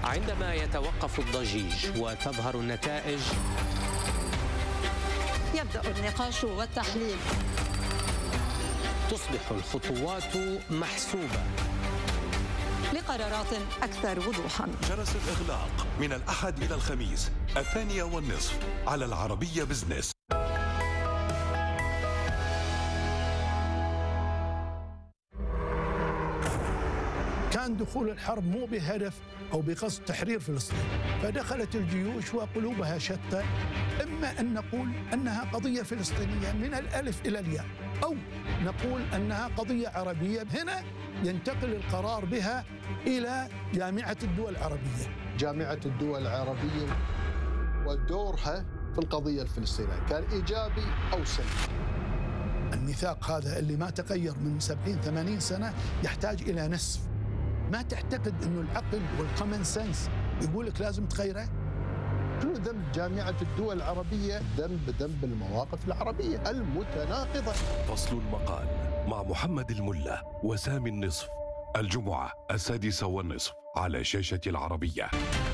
عندما يتوقف الضجيج وتظهر النتائج يبدأ النقاش والتحليل. تصبح الخطوات محسوبة لقرارات أكثر وضوحا. جرس الإغلاق من الأحد إلى الخميس 8:30 على العربية بزنس. كان دخول الحرب مو بهدف أو بقصد تحرير فلسطين، فدخلت الجيوش وقلوبها شتى. إما أن نقول أنها قضية فلسطينية من الألف إلى الياء، أو نقول أنها قضية عربية. هنا ينتقل القرار بها إلى جامعة الدول العربية. جامعة الدول العربية ودورها في القضية الفلسطينية كان إيجابي أو سلبي. الميثاق هذا اللي ما تغير من 70-80 سنة يحتاج إلى نسف. ما تعتقد أنه العقل والكومن سنس يقول لك لازم تغيره؟ شنو ذنب جامعة الدول العربية؟ ذنب المواقف العربية المتناقضة. فصل المقال مع محمد الملا وسامي النصف، الجمعة 6:30 على شاشة العربية.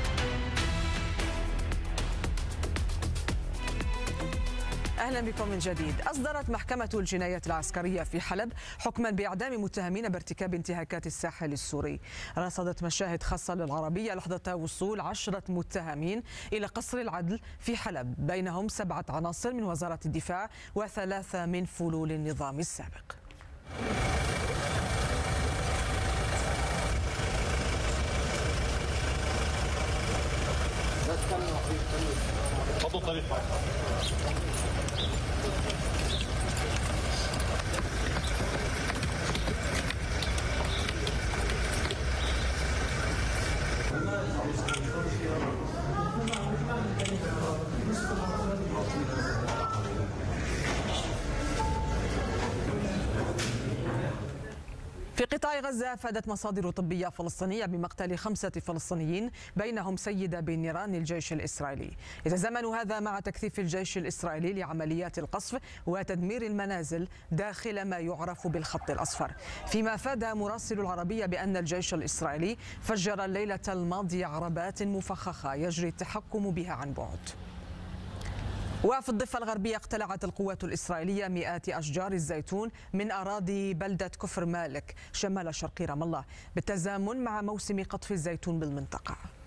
أهلا بكم من جديد. أصدرت محكمة الجنايات العسكرية في حلب حكما بإعدام متهمين بارتكاب انتهاكات الساحل السوري. رصدت مشاهد خاصة للعربية لحظة وصول 10 متهمين إلى قصر العدل في حلب، بينهم 7 عناصر من وزارة الدفاع و3 من فلول النظام السابق. في قطاع غزة أفادت مصادر طبية فلسطينية بمقتل 5 فلسطينيين بينهم سيدة بنيران الجيش الإسرائيلي. يتزامن هذا مع تكثيف الجيش الإسرائيلي لعمليات القصف وتدمير المنازل داخل ما يعرف بالخط الأصفر، فيما أفاد مراسل العربية بأن الجيش الإسرائيلي فجر الليلة الماضية عربات مفخخة يجري التحكم بها عن بعد. وفي الضفة الغربية اقتلعت القوات الإسرائيلية مئات أشجار الزيتون من أراضي بلدة كفر مالك شمال شرق رام الله، بالتزامن مع موسم قطف الزيتون بالمنطقة.